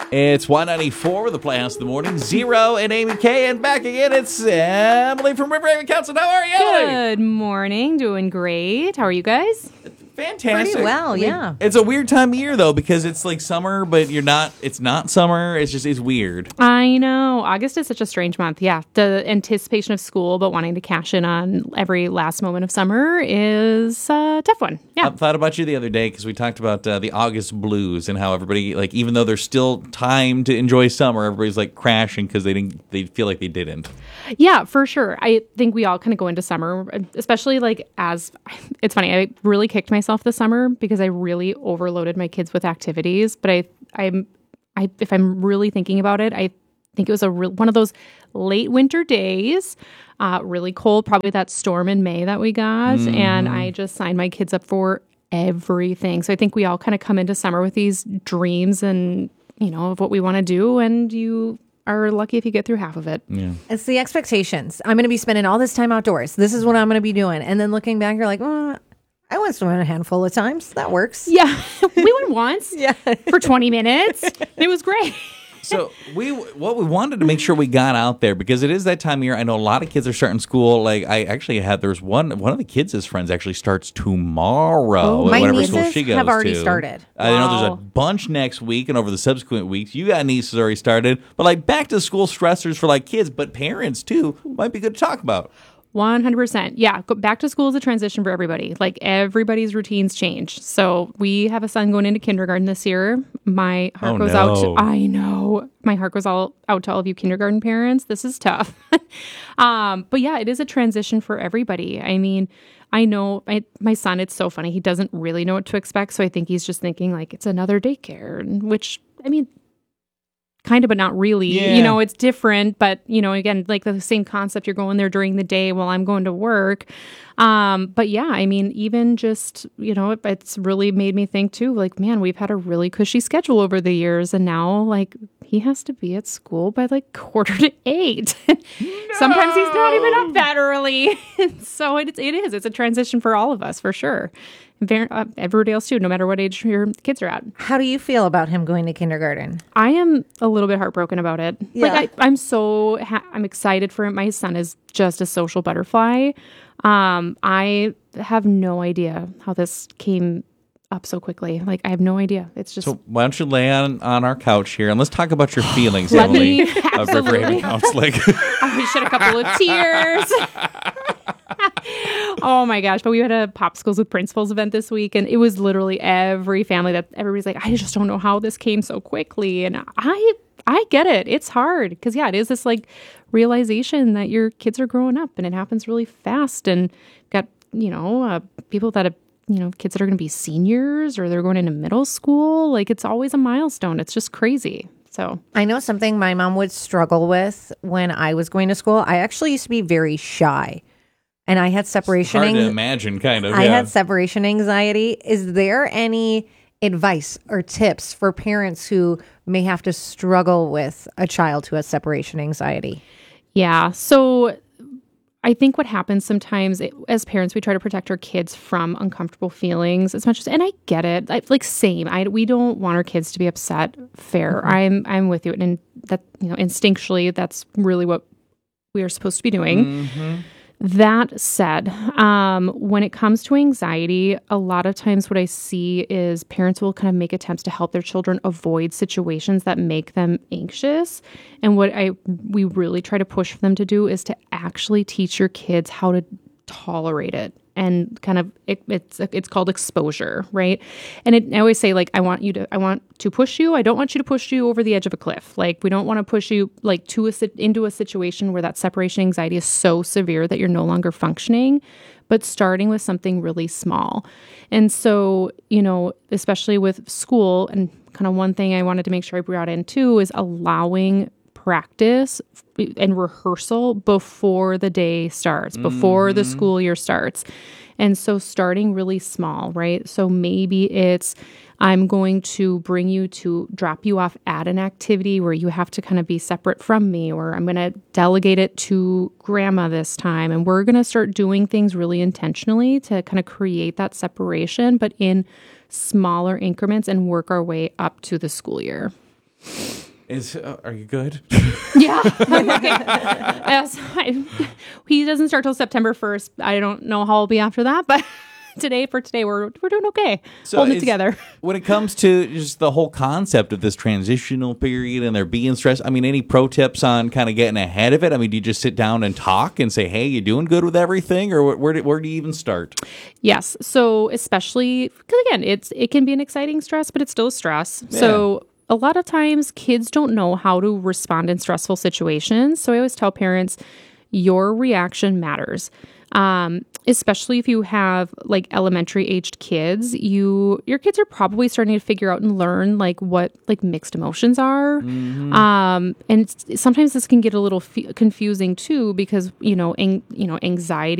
It's 194 with the Playhouse in the Morning. Zero and Amy K. And back again, it's Emily from River Haven Council. How are you, Emily? Good morning. Doing great. How are you guys? Fantastic. Pretty well, yeah. It's a weird time of year, though, because it's like summer, but it's not summer. It's weird. I know. August is such a strange month. Yeah. The anticipation of school, but wanting to cash in on every last moment of summer is a tough one. Yeah. I thought about you the other day because we talked about the August blues and how everybody, like, even though there's still time to enjoy summer, everybody's like crashing because they feel like they didn't. Yeah, for sure. I think we all kind of go into summer, especially it's funny. I really kicked myself this summer because I really overloaded my kids with activities. But if I'm really thinking about it, I think it was one of those late winter days, really cold, probably that storm in May that we got. And I just signed my kids up for everything. So I think we all kind of come into summer with these dreams and, of what we want to do. And you are lucky if you get through half of it. Yeah. It's the expectations. I'm going to be spending all this time outdoors. This is what I'm going to be doing. And then looking back, you're like, I went swimming a handful of times. That works. Yeah. We went once Yeah. for 20 minutes. It was great. So we wanted to make sure we got out there because it is that time of year. I know a lot of kids are starting school. Like I actually there's one of the kids' friends actually starts tomorrow. My whatever nieces school she goes have already to. started. I know there's Wow. a bunch next week and over the subsequent weeks. You got nieces already started, but like back to school stressors for like kids, but parents too might be good to talk about. 100%. Yeah. Back to school is a transition for everybody. Like everybody's routines change. So we have a son going into kindergarten this year. My heart goes out to, I know. My heart goes out to all of you kindergarten parents. This is tough. But yeah, it is a transition for everybody. I mean, I know my son, it's so funny. He doesn't really know what to expect. So I think he's just thinking like it's another daycare, which, I mean, kind of, but not really. Yeah. It's different, but again, like the same concept. You're going there during the day while I'm going to work. But yeah, I mean, even just, it's really made me think too, like, man, we've had a really cushy schedule over the years. And now like he has to be at school by like 7:45. Sometimes he's not even up that early. So it's a transition for all of us for sure. Everybody else too, no matter what age your kids are at. How do you feel about him going to kindergarten? I am a little bit heartbroken about it. Yeah. Like I'm excited for it. My son is just a social butterfly. I have no idea how this came up so quickly. Like I have no idea. It's just. So why don't you lay on our couch here and let's talk about your feelings, Let Emily, me- of River Haven absolutely. Counseling. I shed a couple of tears. Oh my gosh. But we had a Popsicles with Principals event this week, and it was literally every family that everybody's like, I just don't know how this came so quickly. And I get it. It's hard because, yeah, it is this like realization that your kids are growing up and it happens really fast. And got, people that have, kids that are going to be seniors or they're going into middle school. Like it's always a milestone. It's just crazy. So I know something my mom would struggle with when I was going to school. I actually used to be very shy. And I had separation. Hard to imagine, kind of. I yeah. had separation anxiety. Is there any advice or tips for parents who may have to struggle with a child who has separation anxiety? yeah. So I think what happens sometimes as parents, we try to protect our kids from uncomfortable feelings as much as, and I get it. Same. We don't want our kids to be upset. Fair. I'm with you, and that instinctually, that's really what we are supposed to be doing. Mm-hmm. That said, when it comes to anxiety, a lot of times what I see is parents will kind of make attempts to help their children avoid situations that make them anxious. And what we really try to push for them to do is to actually teach your kids how to tolerate it. And kind of it's called exposure, right? And I always say, like, I want to push you. I don't want you to push you over the edge of a cliff. Like, we don't want to push you like into a situation where that separation anxiety is so severe that you're no longer functioning. But starting with something really small. And so, especially with school, and kind of one thing I wanted to make sure I brought in too is allowing practice and rehearsal before the day starts, before the school year starts. And so starting really small, right? So maybe it's, I'm going to drop you off at an activity where you have to kind of be separate from me, or I'm going to delegate it to grandma this time. And we're going to start doing things really intentionally to kind of create that separation, but in smaller increments and work our way up to the school year. Are you good? Yeah. Okay. Yes, he doesn't start till September 1st. I don't know how I'll be after that, but today we're doing okay. Holding it together. When it comes to just the whole concept of this transitional period and there being stress, I mean, any pro tips on kind of getting ahead of it? I mean, do you just sit down and talk and say, hey, you doing good with everything? Or where do you even start? Yes. So especially because, again, it can be an exciting stress, but it's still stress. Yeah. So a lot of times kids don't know how to respond in stressful situations. So I always tell parents, your reaction matters. Especially if you have like elementary aged kids, your kids are probably starting to figure out and learn like what like mixed emotions are. Mm-hmm. And sometimes this can get a little confusing too, because, anxiety